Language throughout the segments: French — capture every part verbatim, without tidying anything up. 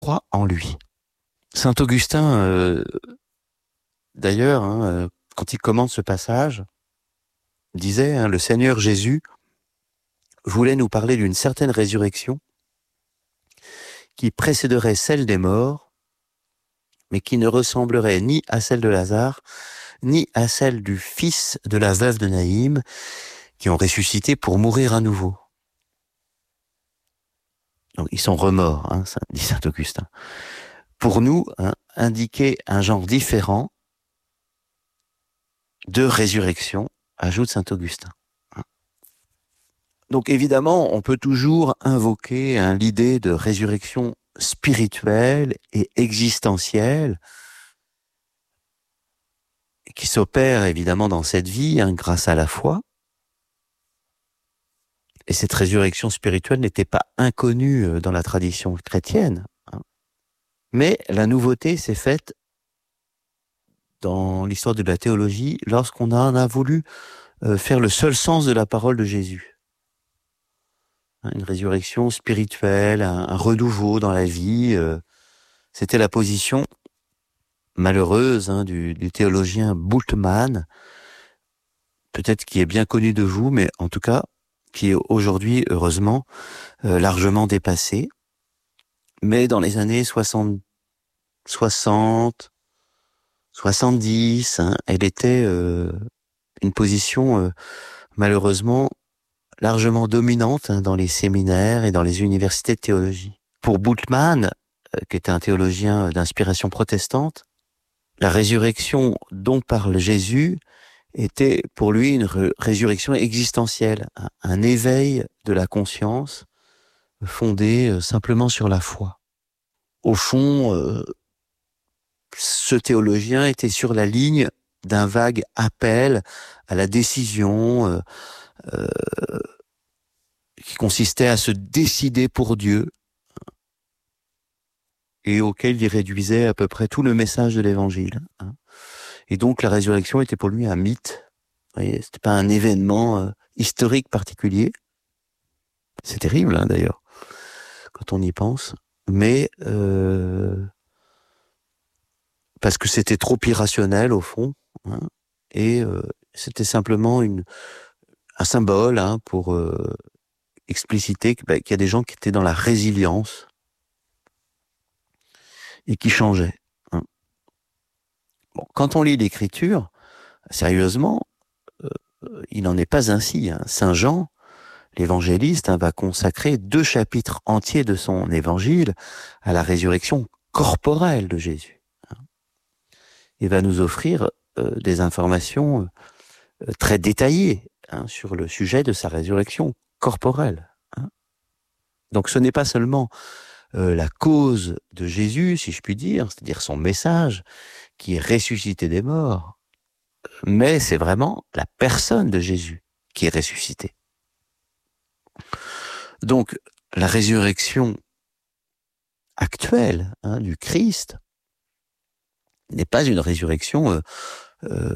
croit en lui. Saint Augustin, euh, d'ailleurs, hein, euh, quand il commente ce passage, disait, hein, le Seigneur Jésus voulait nous parler d'une certaine résurrection qui précéderait celle des morts, mais qui ne ressemblerait ni à celle de Lazare, ni à celle du fils de la veuve de Naïm, qui ont ressuscité pour mourir à nouveau. Donc, ils sont remords, hein, dit saint Augustin. Pour nous, hein, indiquer un genre différent de résurrection, ajoute saint Augustin. Donc évidemment, on peut toujours invoquer hein, l'idée de résurrection spirituelle et existentielle qui s'opère évidemment dans cette vie hein, grâce à la foi. Et cette résurrection spirituelle n'était pas inconnue dans la tradition chrétienne. Hein. Mais la nouveauté s'est faite dans l'histoire de la théologie lorsqu'on en a voulu euh, faire le seul sens de la parole de Jésus. Une résurrection spirituelle, un, un renouveau dans la vie. Euh, c'était la position malheureuse hein, du, du théologien Bultmann, peut-être qui est bien connu de vous, mais en tout cas qui est aujourd'hui, heureusement, euh, largement dépassé. Mais dans les années soixante, soixante, soixante-dix, hein, elle était euh, une position euh, malheureusement largement dominante hein, dans les séminaires et dans les universités de théologie. Pour Bultmann, euh, qui était un théologien d'inspiration protestante, la résurrection dont parle Jésus était pour lui une ré- résurrection existentielle, un, un éveil de la conscience fondé euh, simplement sur la foi. Au fond, euh, ce théologien était sur la ligne d'un vague appel à la décision euh, euh, qui consistait à se décider pour Dieu et auquel il réduisait à peu près tout le message de l'Évangile. Hein. Et donc la résurrection était pour lui un mythe. Vous voyez, c'était pas un événement euh, historique particulier. C'est terrible hein, d'ailleurs quand on y pense, mais euh, parce que c'était trop irrationnel au fond, hein, et euh, c'était simplement une, un symbole hein, pour euh, expliciter bah, qu'il y a des gens qui étaient dans la résilience et qui changeaient. Hein. Bon, quand on lit l'Écriture, sérieusement, euh, il n'en est pas ainsi. Hein. Saint Jean, l'évangéliste, hein, va consacrer deux chapitres entiers de son évangile à la résurrection corporelle de Jésus. Hein. Il va nous offrir euh, des informations euh, très détaillées hein, sur le sujet de sa résurrection corporelle. Hein. Donc ce n'est pas seulement euh, la cause de Jésus, si je puis dire, c'est-à-dire son message, qui est ressuscité des morts, mais c'est vraiment la personne de Jésus qui est ressuscitée. Donc la résurrection actuelle hein, du Christ n'est pas une résurrection euh, euh,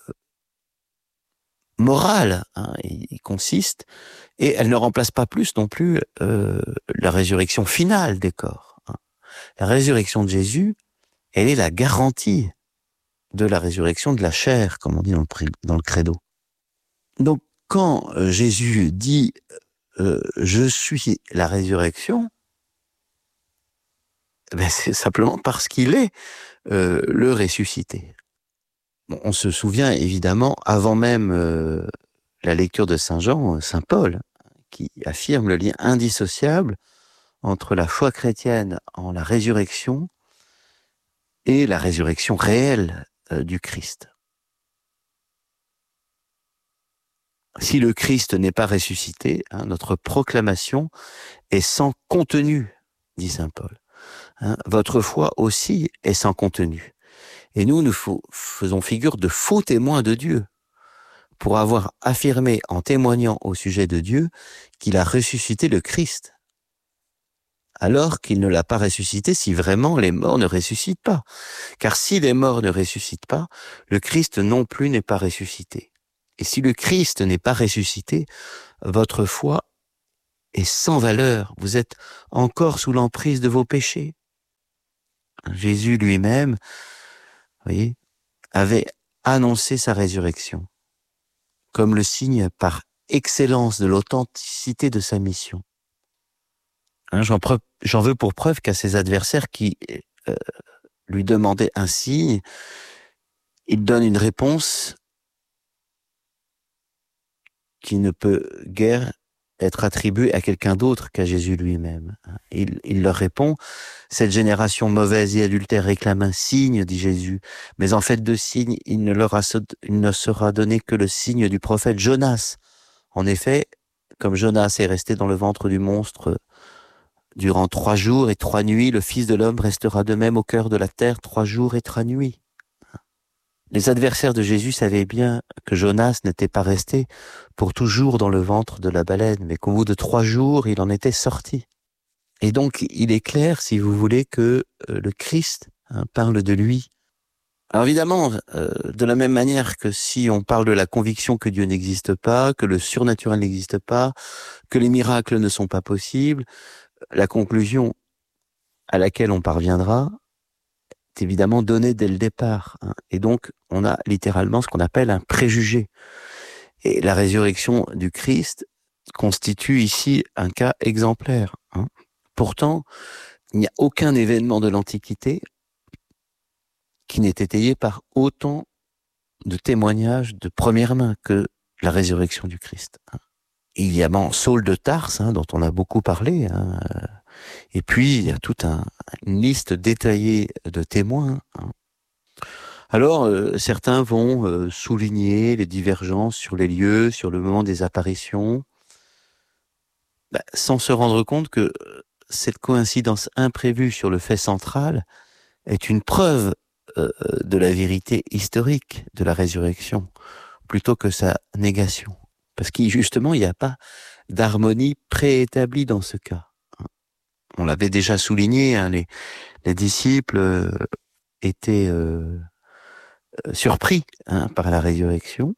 morale. Hein, il, il consiste, et elle ne remplace pas plus non plus euh, la résurrection finale des corps. Hein. La résurrection de Jésus, elle est la garantie de la résurrection de la chair, comme on dit dans le, dans le credo. Donc, quand euh, Jésus dit euh, « Je suis la résurrection », ben, c'est simplement parce qu'il est euh, le ressuscité. Bon, on se souvient évidemment, avant même euh, la lecture de Saint Jean, Saint Paul, qui affirme le lien indissociable entre la foi chrétienne en la résurrection et la résurrection réelle euh, du Christ. Si le Christ n'est pas ressuscité, hein, notre proclamation est sans contenu, dit saint Paul. Hein, votre foi aussi est sans contenu. Et nous, nous faisons figure de faux témoins de Dieu, pour avoir affirmé en témoignant au sujet de Dieu qu'il a ressuscité le Christ, alors qu'il ne l'a pas ressuscité si vraiment les morts ne ressuscitent pas. Car si les morts ne ressuscitent pas, le Christ non plus n'est pas ressuscité. Et si le Christ n'est pas ressuscité, votre foi est sans valeur. Vous êtes encore sous l'emprise de vos péchés. Jésus lui-même, vous voyez, avait annoncé sa résurrection comme le signe par excellence de l'authenticité de sa mission. Hein, j'en, pre- j'en veux pour preuve qu'à ses adversaires qui euh, lui demandaient un signe, il donne une réponse qui ne peut guère être attribuée à quelqu'un d'autre qu'à Jésus lui-même. Il, il leur répond, « Cette génération mauvaise et adultère réclame un signe, dit Jésus, mais en fait de signe, il ne, leur a, il ne sera donné que le signe du prophète Jonas. En effet, comme Jonas est resté dans le ventre du monstre durant trois jours et trois nuits, le Fils de l'homme restera de même au cœur de la terre trois jours et trois nuits. » Les adversaires de Jésus savaient bien que Jonas n'était pas resté pour toujours dans le ventre de la baleine, mais qu'au bout de trois jours, il en était sorti. Et donc, il est clair, si vous voulez, que euh, le Christ hein, parle de lui. Alors évidemment, euh, de la même manière que si on parle de la conviction que Dieu n'existe pas, que le surnaturel n'existe pas, que les miracles ne sont pas possibles, la conclusion à laquelle on parviendra est évidemment donnée dès le départ. Hein. Et donc, on a littéralement ce qu'on appelle un préjugé. Et la résurrection du Christ constitue ici un cas exemplaire. Hein. Pourtant, il n'y a aucun événement de l'Antiquité qui n'est étayé par autant de témoignages de première main que la résurrection du Christ. Il y a bon, Saul de Tarse, hein, dont on a beaucoup parlé, hein, et puis il y a toute un, une liste détaillée de témoins. Hein. Alors, euh, certains vont euh, souligner les divergences sur les lieux, sur le moment des apparitions, bah, sans se rendre compte que cette coïncidence imprévue sur le fait central est une preuve euh, de la vérité historique de la résurrection, plutôt que sa négation. Parce qu'il justement, il n'y a pas d'harmonie préétablie dans ce cas. On l'avait déjà souligné, hein, les, les disciples euh, étaient euh, surpris hein, par la résurrection.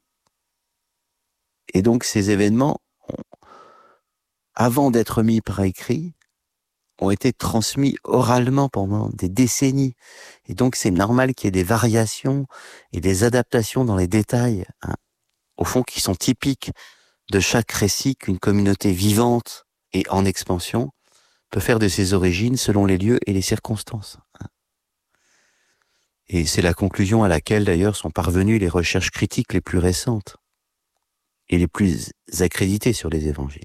Et donc ces événements, ont, avant d'être mis par écrit, ont été transmis oralement pendant des décennies. Et donc c'est normal qu'il y ait des variations et des adaptations dans les détails, hein, au fond qui sont typiques de chaque récit qu'une communauté vivante et en expansion peut faire de ses origines selon les lieux et les circonstances. Et c'est la conclusion à laquelle d'ailleurs sont parvenues les recherches critiques les plus récentes et les plus accréditées sur les évangiles.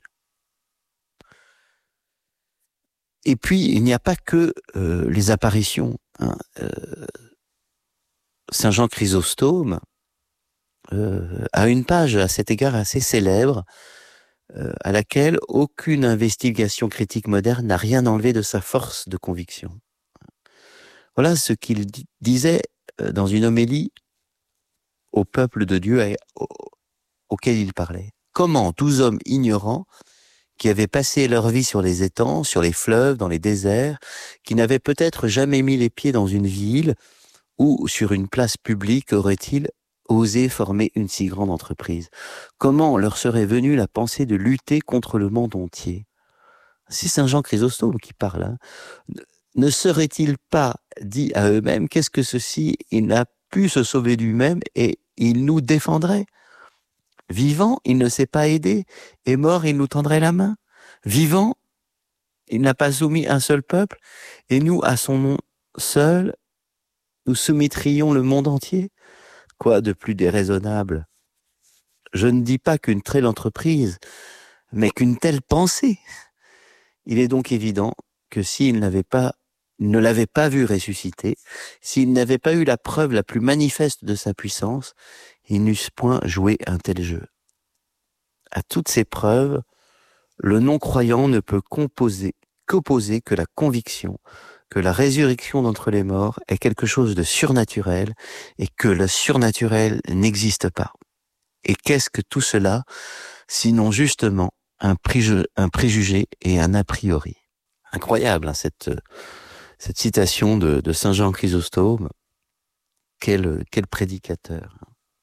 Et puis, il n'y a pas que euh, les apparitions. Hein. Euh, Saint Jean Chrysostome euh, a une page à cet égard assez célèbre, euh, à laquelle aucune investigation critique moderne n'a rien enlevé de sa force de conviction. Voilà ce qu'il di- disait euh, dans une homélie au peuple de Dieu et au, auquel il parlait. Comment douze hommes ignorants qui avaient passé leur vie sur les étangs, sur les fleuves, dans les déserts, qui n'avaient peut-être jamais mis les pieds dans une ville ou sur une place publique, auraient-ils osé former une si grande entreprise? Comment leur serait venue la pensée de lutter contre le monde entier? C'est Saint Jean Chrysostome qui parle. Hein. Ne seraient-ils pas dit à eux-mêmes, qu'est-ce que ceci? Il n'a pu se sauver lui-même et il nous défendrait. Vivant, il ne s'est pas aidé, et mort, il nous tendrait la main. Vivant, il n'a pas soumis un seul peuple, et nous, à son nom seul, nous soumettrions le monde entier. Quoi de plus déraisonnable? Je ne dis pas qu'une telle entreprise, mais qu'une telle pensée. Il est donc évident que s'il n'avait pas, ne l'avait pas vu ressusciter, s'il n'avait pas eu la preuve la plus manifeste de sa puissance, ils n'eussent point joué un tel jeu. À toutes ces preuves, le non-croyant ne peut composer, qu'opposer que la conviction que la résurrection d'entre les morts est quelque chose de surnaturel et que le surnaturel n'existe pas. Et qu'est-ce que tout cela, sinon justement un, préju- un préjugé et un a priori? Incroyable, hein, cette, cette citation de, de Saint Jean Chrysostome. Quel, quel prédicateur.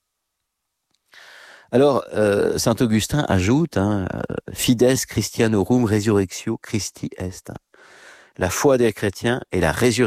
Alors, euh, Saint Augustin ajoute, hein, Fides Christianorum resurrectio Christi est. La foi des chrétiens et la résurrection